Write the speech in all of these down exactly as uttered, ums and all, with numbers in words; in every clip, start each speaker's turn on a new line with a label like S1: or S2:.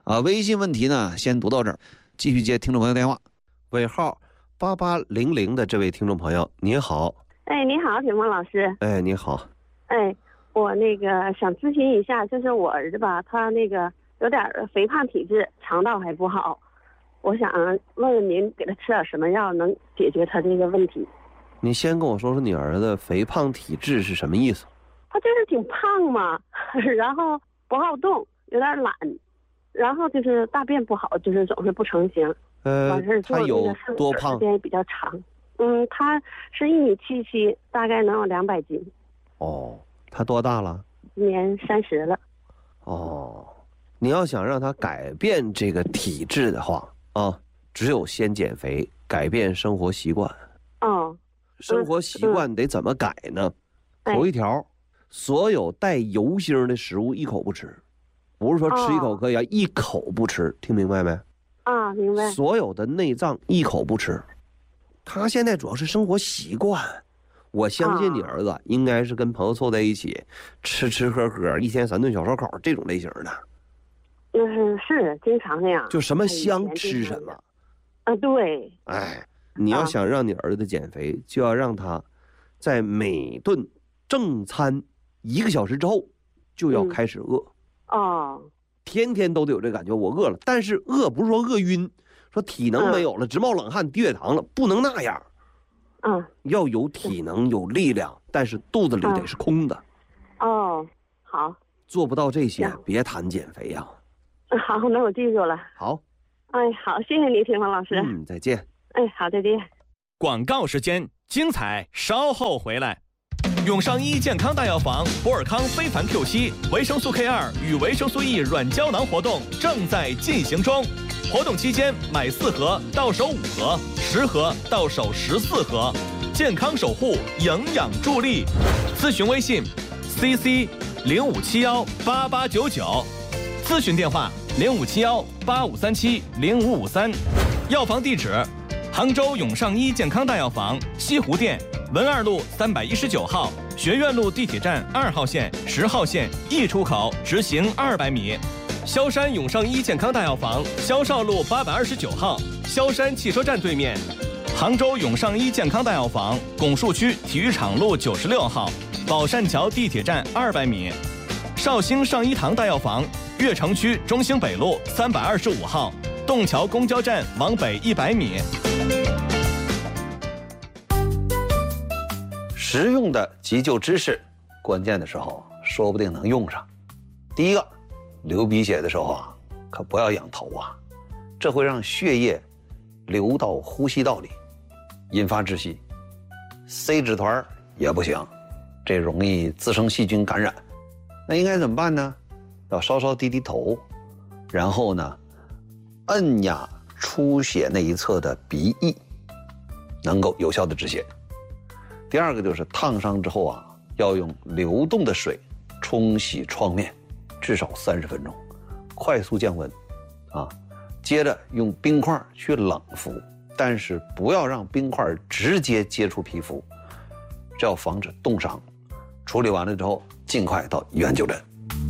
S1: 啊，微信问题呢先读到这儿，继续接听众朋友电话。
S2: 尾号八八零零的这位听众朋友，你好。
S3: 哎，你好，平峰老师。
S2: 哎，你好。
S3: 哎，我那个想咨询一下，就是我儿子吧，他那个有点肥胖体质，肠道还不好，我想问问您，给他吃点什么药能解决他这个问题？
S2: 你先跟我说说你儿子肥胖体质是什么意思？
S3: 他就是挺胖嘛，然后不好动，有点懒，然后就是大便不好，就是总是不成形。
S2: 呃，他有多胖？
S3: 时间也比较长。嗯，他是一米七七，大概能有两百斤。
S2: 哦，他多大了？
S3: 今年三十了。
S2: 哦，你要想让他改变这个体质的话啊，只有先减肥，改变生活习惯。
S3: 哦。
S2: 生活习惯得怎么改呢？
S3: 嗯、
S2: 头一条，所有带油星的食物一口不吃，不是说吃一口可以啊，哦、一口不吃，听明白没？
S3: 啊，明白。
S2: 所有的内脏一口不吃。他现在主要是生活习惯，我相信你儿子应该是跟朋友凑在一起，吃吃喝喝，一天三顿小烧烤这种类型的。
S3: 嗯，是经常那样。
S2: 就什么香吃什么。
S3: 啊，对。
S2: 哎。你要想让你儿子减肥，就要让他在每顿正餐一个小时之后就要开始饿。
S3: 嗯、哦，
S2: 天天都得有这感觉，我饿了，但是饿不是说饿晕，说体能没有了，直冒冷汗、低血糖了，不能那样。
S3: 嗯，
S2: 要有体能、有力量，但是肚子里得是空的。
S3: 哦，好。
S2: 做不到这些，别谈减肥呀、
S3: 啊。好，那我记住了。
S2: 好。
S3: 哎，好，谢谢你，平峰老师。
S2: 嗯，再见。
S3: 哎，好，再见。
S4: 广告时间，精彩稍后回来。永尚医健康大药房博尔康非凡 Q 七维生素 K 二 与维生素 E 软胶囊活动正在进行中，活动期间买四盒到手五盒，十盒到手十四盒，健康守护，营养助力。咨询微信 C C 零五七幺八八九九，咨询电话零五七幺八五三七零五五三，药房地址。杭州永尚医健康大药房西湖店文二路三百一十九号，学院路地铁站二号线、十号线 E 出口直行二百米。萧山永尚医健康大药房萧少路八百二十九号，萧山汽车站对面。杭州永尚医健康大药房拱墅区体育场路九十六号，宝善桥地铁站二百米。绍兴上医堂大药房悦城区中兴北路三百二十五号，洞桥公交站往北一百米。
S1: 实用的急救知识，关键的时候说不定能用上。第一个，流鼻血的时候啊，可不要仰头啊，这会让血液流到呼吸道里，引发窒息。塞纸团也不行，这容易滋生细菌感染。那应该怎么办呢？要稍稍低低头，然后呢，按压出血那一侧的鼻翼，能够有效的止血。第二个就是烫伤之后啊，要用流动的水冲洗创面，至少三十分钟，快速降温，啊，接着用冰块去冷敷，但是不要让冰块直接接触皮肤，这要防止冻伤。处理完了之后，尽快到医院就诊。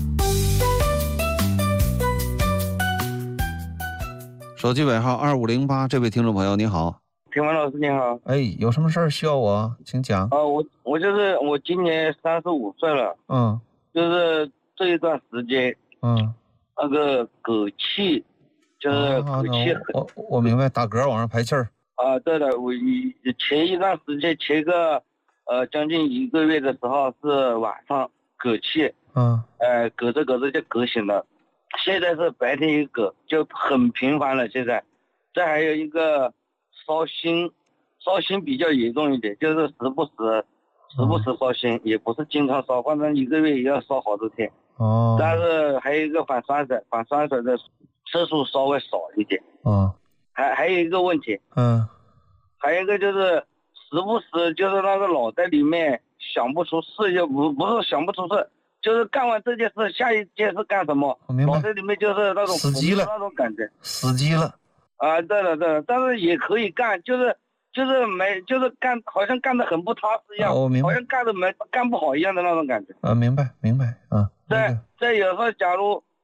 S1: 手机尾号二五零八，这位听众朋友你好。
S5: 平凡老师你好。
S1: 哎，有什么事儿需要我，请讲。
S5: 啊，我我就是我今年三十五岁了。
S1: 嗯。
S5: 就是这一段时间，
S1: 嗯，
S5: 那个嗝气，就是嗝气很。
S1: 我我我明白，打嗝往上排气儿。
S5: 啊，对的，我以前一段时间，前个呃将近一个月的时候是晚上嗝气。
S1: 嗯。
S5: 呃，嗝着嗝着就嗝醒了，现在是白天一嗝，就很频繁了。现在，这还有一个。烧心，烧心比较严重一点，就是时不时、时不时烧心，嗯、也不是经常烧，反正一个月也要烧好多天。
S1: 哦。
S5: 但是还有一个反酸水，反酸水的次数稍微少一点。
S1: 哦。
S5: 还还有一个问题。
S1: 嗯。
S5: 还有一个就是时不时就是那个脑袋里面想不出事，就不不是想不出事，就是干完这件事，下一件事干什么？
S1: 我明白。
S5: 脑袋里面就是那种
S1: 死机了，
S5: 那种感觉。
S1: 死机了。
S5: 啊，对了对了，但是也可以干，就是就是没就是干，好像干得很不踏实一样，
S1: 我明白，
S5: 好像干的没干不好一样的那种感觉。
S1: 啊，明白明白啊。
S5: 再再有时候，假如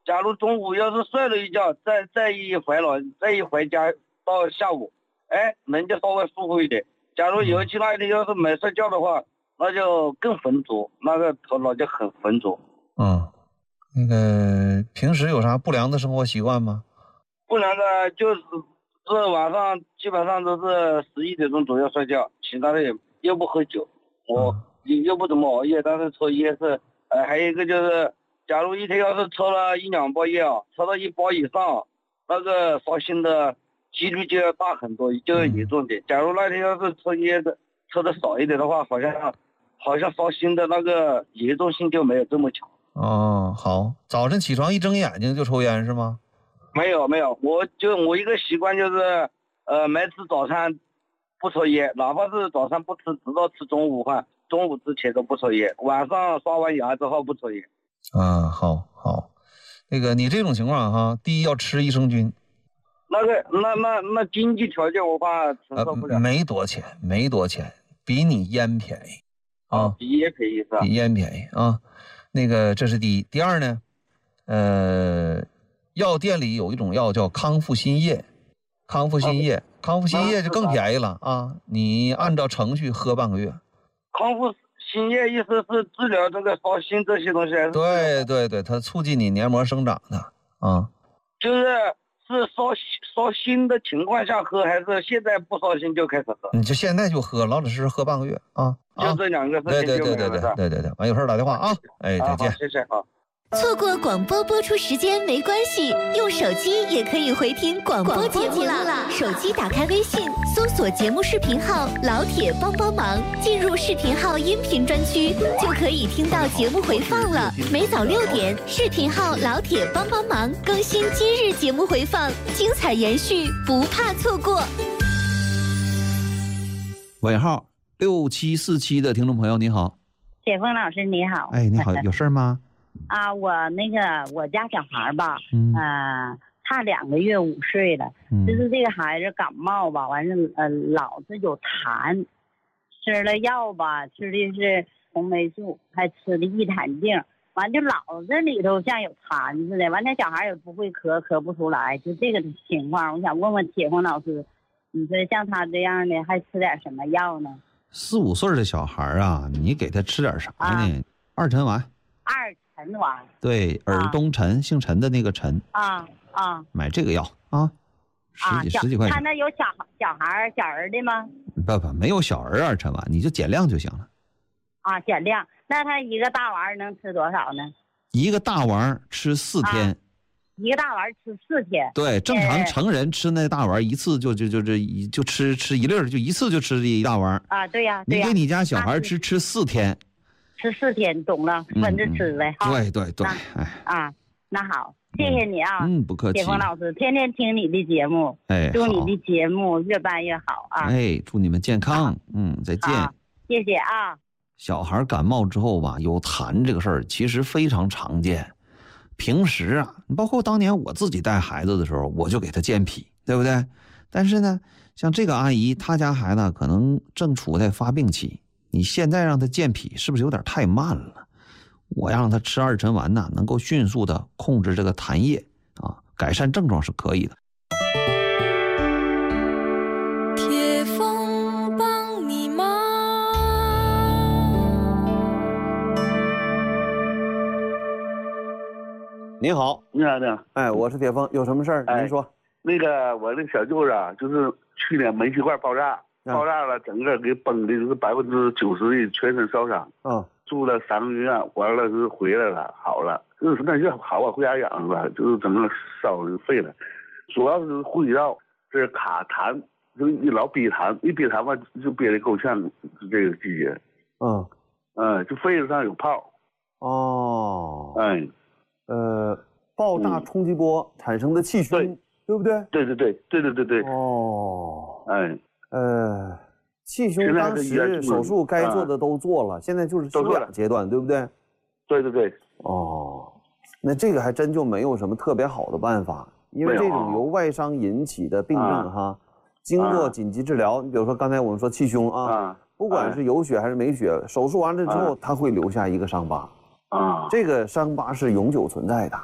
S5: 假如中午要是睡了一觉，再再一回来，再一回家到下午，哎，人就稍微舒服一点。假如尤其那一天要是没睡觉的话，那就更浑浊，那个头脑就很浑浊。
S1: 嗯，那个平时有啥不良的生活习惯吗？
S5: 不良的就是是晚上基本上都是十一点钟左右睡觉，其他的也又不喝酒，我又不怎么熬夜，但是抽烟是，呃，还有一个就是。假如一天要是抽了一两包烟啊，抽到一包以上，那个烧心的几率就要大很多，就要严重点。假如那天要是抽烟的抽的少一点的话，好像好像烧心的那个严重性就没有这么强。
S1: 哦，好，早晨起床一睁眼睛就抽烟是吗？
S5: 没有没有，我就我一个习惯就是，呃，没吃早餐不抽烟，哪怕是早餐不吃，直到吃中午饭，中午之前都不抽烟，晚上刷完牙之后不抽烟。
S1: 啊，好好，那个你这种情况哈，第一要吃益生菌，
S5: 那个那那那经济条件我怕承受不了，
S1: 呃、没多钱，没多钱，比你烟便宜啊，
S5: 比烟便宜是吧？
S1: 比烟便宜啊，那个这是第一，第二呢，呃，药店里有一种药叫康复新液，康复新液，康复新液就更便宜了啊，你按照程序喝半个月，
S5: 康复。新液意思是治疗这个烧心这些东西？
S1: 对对对，它促进你黏膜生长的啊。
S5: 就是是烧烧心的情况下喝，还是现在不烧心就开始喝？
S1: 你就现在就喝，老老实实喝半个月啊。
S5: 就这两个事情
S1: 对对对对对对对对，完有事打电话啊。哎，再见。
S5: 谢谢啊。
S6: 错过广播播出时间没关系，用手机也可以回听广播节目了。手机打开微信，搜索节目视频号“老铁帮帮忙”，进入视频号音频专区，就可以听到节目回放了。每早六点，视频号“老铁帮帮忙”更新今日节目回放，精彩延续，不怕错过。
S1: 尾号六七四七的听众朋友，你好。
S7: 铁峰老师你好。
S1: 哎，你好，有事吗？
S7: 啊，我那个我家小孩吧，
S1: 嗯，
S7: 呃，差两个月五岁了，
S1: 嗯、
S7: 就是这个孩子感冒吧，完了呃老是有痰，吃了药吧，吃的是红霉素，还吃的益坦定，完就脑子里头像有痰似的，完那小孩也不会咳，咳不出来，就这个情况，我想问问铁峰老师，你说像他这样的还吃点什么药呢？
S1: 四五岁的小孩啊，你给他吃点啥呢？啊、二陈丸。
S7: 二陈丸。
S1: 对，尔东陈，啊、姓陈的那个陈。
S7: 啊啊。
S1: 买这个药啊，十几、啊、十几块钱。
S7: 他那有小小孩小儿的吗？
S1: 不不，没有小儿二陈丸，你就减量就行了。
S7: 啊，减量。那他一个大丸能吃多少呢？
S1: 一个大丸吃四天。啊、
S7: 一个大丸吃四天。
S1: 对，正常成人吃那大丸一次就就就这一就吃吃一粒儿，就一次就吃一大丸。
S7: 啊，对呀、啊，对呀、
S1: 啊。你给你家小孩吃吃四天。
S7: 吃四天，懂了，分着吃呗。
S1: 嗯、对对对，
S7: 哎啊，那好，谢谢你啊，
S1: 嗯，不客气。
S7: 铁峰老师，天天听你的节目，
S1: 哎，
S7: 祝你的节目越办越好啊！
S1: 哎，祝你们健康，嗯，再见，
S7: 谢谢啊。
S1: 小孩感冒之后吧，有痰这个事儿其实非常常见。平时啊，包括当年我自己带孩子的时候，我就给他健脾，对不对？但是呢，像这个阿姨，她家孩子可能正处在发病期。你现在让他健脾是不是有点太慢了？我让他吃二陈丸呢，能够迅速的控制这个痰液啊，改善症状是可以的。
S8: 铁峰帮你忙。
S1: 您好，
S9: 你好的，
S1: 哎，我是铁峰，有什么事儿、哎、您说。
S9: 那个我那小舅子啊，就是去年煤气罐爆炸。爆炸了，整个给崩的就是百分之九十的全身烧伤。
S1: 嗯，
S9: 住了三个月，完了是回来了，好了，就是那就好啊，回家养是吧？就是整个烧就废了，主要是呼吸道这卡痰，就一老憋痰，一憋痰吧就憋得够呛，是这个季节。
S1: 嗯，
S9: 嗯，就肺子上有泡。
S1: 哦。
S9: 哎，
S1: 呃，爆炸冲击波产生的气胸，
S9: 对，
S1: 对不对？
S9: 对对对对对对对。
S1: 哦。
S9: 哎。
S1: 呃，气胸当时手术该做的都做了，啊、现在就是休养阶段，对不对？
S9: 对对对。
S1: 哦，那这个还真就没有什么特别好的办法，因为这种由外伤引起的病症哈，啊、经过紧急治疗，你比如说刚才我们说气胸啊，啊不管是有血还是没血，手术完了之后，它会留下一个伤疤。啊，这个伤疤是永久存在的。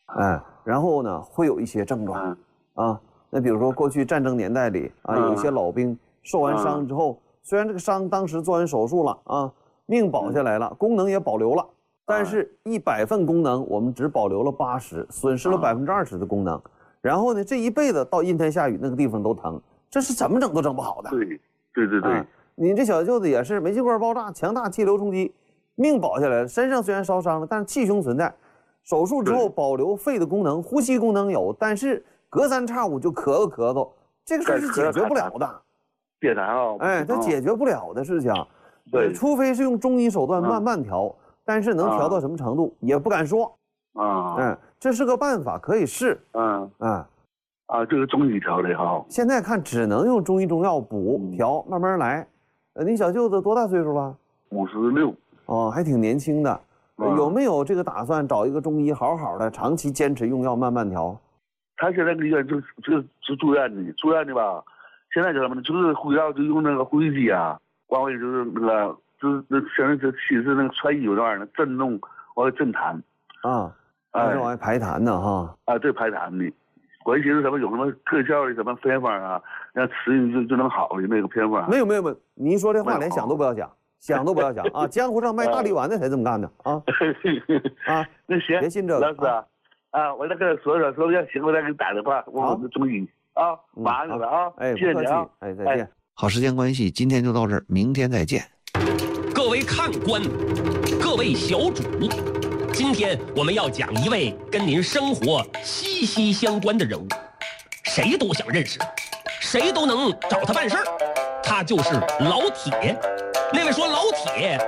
S2: 哎，然后呢会有一些症状啊。那比如说过去战争年代里啊，有一些老兵受完伤之后，虽然这个伤当时做完手术了啊，命保下来了，功能也保留了，但是一百份功能我们只保留了八十，损失了百分之二十的功能。然后呢，这一辈子到阴天下雨那个地方都疼，这是怎么整都整不好的。
S9: 对对对对，
S2: 啊、你这小舅子也是煤气罐爆炸，强大气流冲击，命保下来了，身上虽然烧伤了，但是气胸存在。手术之后保留肺的功能，呼吸功能有，但是隔三差五就咳咳嗽，这个事儿是解决不了的。
S9: 解难啊！
S2: 哎，它解决不了的事情。
S9: 对，
S2: 除非是用中医手段慢慢调，嗯、但是能调到什么程度、嗯、也不敢说。
S9: 啊，
S2: 嗯，这是个办法，可以试。
S9: 嗯
S2: 啊，
S9: 啊，这个中医调的哈。
S2: 现在看只能用中医中药补、嗯、调，慢慢来。呃，你小舅子多大岁数了？
S9: 五十六。
S2: 哦，还挺年轻的。嗯、有没有这个打算找一个中医好好的长期坚持用药慢慢调？
S9: 他现在医院就就就住院的，住院的吧。现在叫什么呢？就是呼药就用那个呼吸机啊，完了就是那个就是那现在就其实那个穿衣服那玩意儿震动，完了震痰。
S2: 啊，哎，这玩意排痰呢哈。
S9: 啊，对，排痰的。我寻思什么有什么特效的什么偏方啊，让吃就就能好的那个偏方。
S2: 没有没有没有，您说这话连想都不要想。想都不要想啊！江湖上卖大力丸的才这么干的啊！
S9: 啊，那行，
S2: 别信这个。
S9: 老师啊，啊，我再跟他说说，说要行，我再给你打电话，我中医啊，麻烦了啊！
S2: 哎，
S9: 谢谢你啊！
S2: 哎，再见。
S1: 好，时间关系，今天就到这儿，明天再见。
S10: 各位看官，各位小主，今天我们要讲一位跟您生活息息相关的人物，谁都想认识，谁都能找他办事儿，他就是老铁。那位说老铁